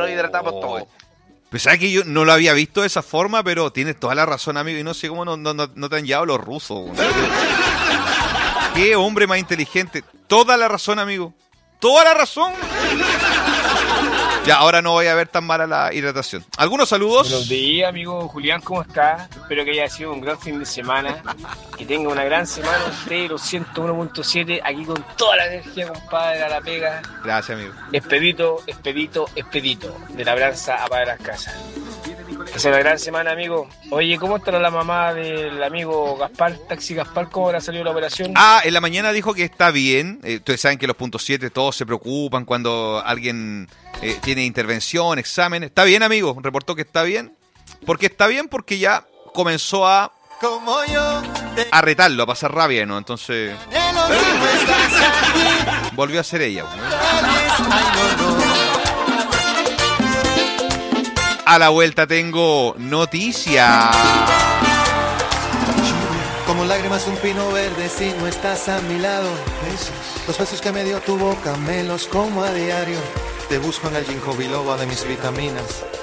nos hidratamos todos. Pues sabes que yo no lo había visto de esa forma, pero tienes toda la razón, amigo, y no sé cómo no te han llevado los rusos. Qué hombre más inteligente. Toda la razón, amigo. Toda la razón. Ya, ahora no voy a ver tan mala la hidratación. ¿Algunos saludos? Buenos días, amigo Julián, ¿cómo está? Espero que haya sido un gran fin de semana. Que tenga una gran semana usted, los 101.7, aquí con toda la energía, compadre, a la pega. Gracias, amigo. Expedito, de la Branza a Para las Casas. Que sea una gran semana, amigo. Oye, ¿cómo estará la mamá del amigo Gaspar, Taxi Gaspar? ¿Cómo habrá salido la operación? En la mañana dijo que está bien. Ustedes saben que los puntos 7 todos se preocupan cuando alguien tiene intervención, examen. Está bien, amigo. Reportó que está bien. ¿Por qué está bien? Porque ya comenzó a retarlo, a pasar rabia, ¿no? Entonces volvió a ser ella, ¿no? A la vuelta tengo noticia. Como lágrimas de un pino verde si no estás a mi lado. Los besos que me dio tu boca me los como a diario. Te busco en el ginkgo biloba de mis vitaminas.